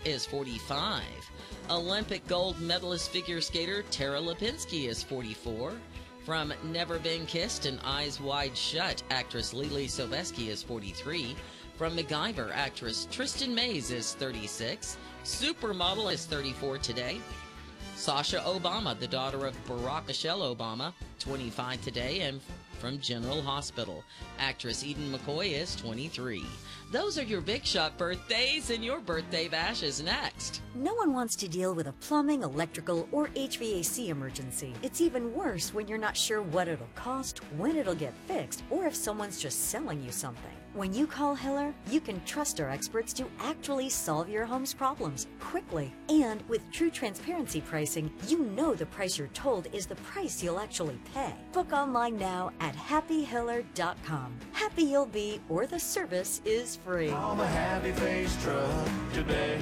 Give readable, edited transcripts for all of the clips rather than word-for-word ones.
is 45. Olympic gold medalist figure skater Tara Lipinski is 44. From Never Been Kissed and Eyes Wide Shut, actress Lily Sobieski is 43. From MacGyver, actress Tristan Mays is 36. Supermodel is 34 today. Sasha Obama, the daughter of Barack Michelle Obama, 25 today. And from General Hospital, actress Eden McCoy is 23. Those are your Big Shot birthdays, and your birthday bash is next. No one wants to deal with a plumbing, electrical, or HVAC emergency. It's even worse when you're not sure what it'll cost, when it'll get fixed, or if someone's just selling you something. When you call Hiller, you can trust our experts to actually solve your home's problems quickly. And with true transparency pricing, you know the price you're told is the price you'll actually pay. Book online now at happyhiller.com. Happy you'll be, or the service is free. Call the Happy Face Truck today.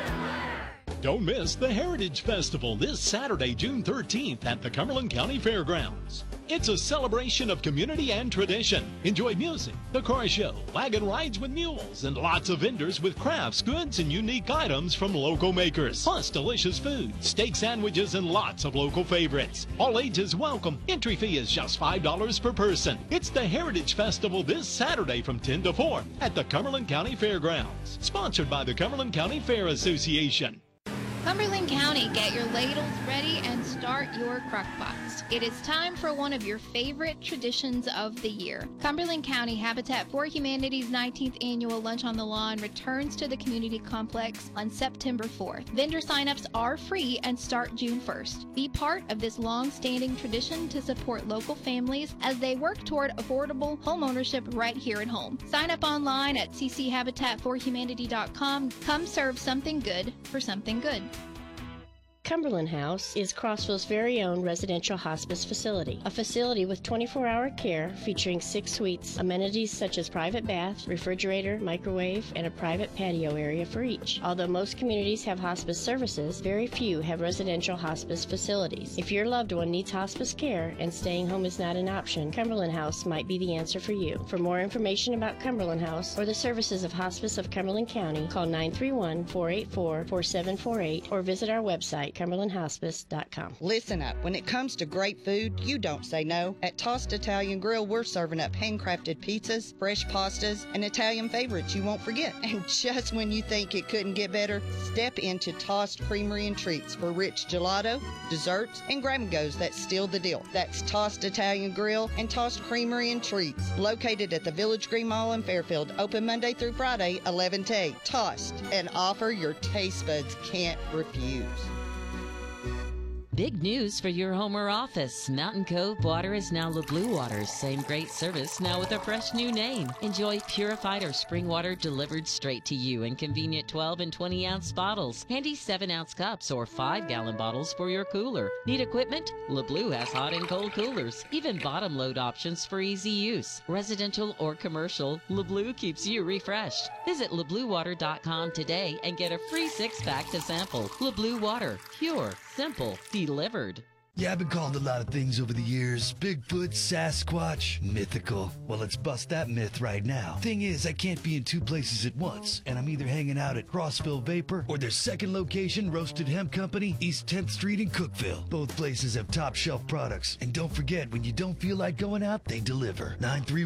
Don't miss the Heritage Festival this Saturday, June 13th at the Cumberland County Fairgrounds. It's a celebration of community and tradition. Enjoy music, the car show, wagon rides with mules, and lots of vendors with crafts, goods, and unique items from local makers. Plus delicious food, steak sandwiches, and lots of local favorites. All ages welcome. Entry fee is just $5 per person. It's the Heritage Festival this Saturday from 10 to 4 at the Cumberland County Fairgrounds. Sponsored by the Cumberland County Fair Association. Cumberland County, get your ladles ready and start your crockpots. It is time for one of your favorite traditions of the year. Cumberland County Habitat for Humanity's 19th annual Lunch on the Lawn returns to the community complex on September 4th. Vendor signups are free and start June 1st. Be part of this long-standing tradition to support local families as they work toward affordable homeownership right here at home. Sign up online at cchabitatforhumanity.com. Come serve something good for something good. Cumberland House is Crossville's very own residential hospice facility, a facility with 24-hour care featuring 6 suites, amenities such as private bath, refrigerator, microwave, and a private patio area for each. Although most communities have hospice services, very few have residential hospice facilities. If your loved one needs hospice care and staying home is not an option, Cumberland House might be the answer for you. For more information about Cumberland House or the services of Hospice of Cumberland County, call 931-484-4748 or visit our website, CumberlandHospice.com. Listen up. When it comes to great food, you don't say no. At Tossed Italian Grill, we're serving up handcrafted pizzas, fresh pastas, and Italian favorites you won't forget. And just when you think it couldn't get better, step into Tossed Creamery and Treats for rich gelato, desserts, and grab-and-goes that seal the deal. That's Tossed Italian Grill and Tossed Creamery and Treats, located at the Village Green Mall in Fairfield, open Monday through Friday, 11 to 8. Tossed, an offer your taste buds can't refuse. Big news for your home or office. Mountain Cove Water is now LeBlue Waters. Same great service, now with a fresh new name. Enjoy purified or spring water delivered straight to you in convenient 12 and 20-ounce bottles. Handy 7-ounce cups or 5-gallon bottles for your cooler. Need equipment? LeBlue has hot and cold coolers. Even bottom load options for easy use. Residential or commercial, LeBlue keeps you refreshed. Visit LeBlueWater.com today and get a free 6-pack to sample. LeBlue Water. Pure. Simple. Delivered. Yeah, I've been called a lot of things over the years. Bigfoot, Sasquatch, mythical. Well, let's bust that myth right now. Thing is, I can't be in 2 places at once, and I'm either hanging out at Crossville Vapor or their second location, Roasted Hemp Company, East 10th Street in Cookville. Both places have top shelf products. And don't forget, when you don't feel like going out, they deliver.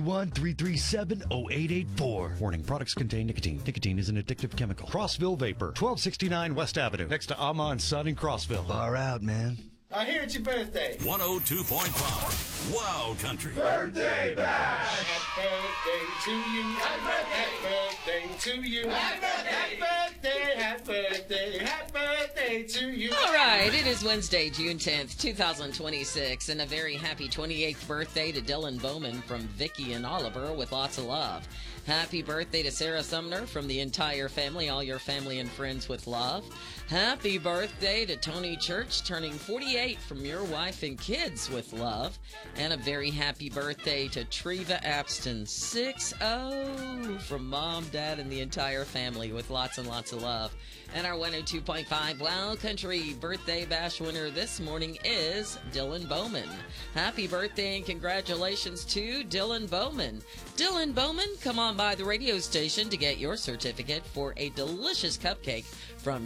931-337-0884. Warning, products contain nicotine. Nicotine is an addictive chemical. Crossville Vapor, 1269 West Avenue, next to Alma & Son in Crossville. Far out, man. I hear it's your birthday. 102.5 Wow Country. Birthday bash. Happy birthday to you. Happy birthday to you. Happy birthday. Happy birthday. Happy birthday to you. All right, it is Wednesday, June 10th, 2026, and a very happy 28th birthday to Dylan Bowman from Vicky and Oliver with lots of love. Happy birthday to Sarah Sumner from the entire family, all your family and friends with love. Happy birthday to Tony Church, turning 48 from your wife and kids with love. And a very happy birthday to Treva Apston, 6-0 from Mom, Dad, and the entire family with lots and lots of love. And our 102.5 Wow Country birthday bash winner this morning is Dylan Bowman. Happy birthday and congratulations to Dylan Bowman. Dylan Bowman, come on by the radio station to get your certificate for a delicious cupcake from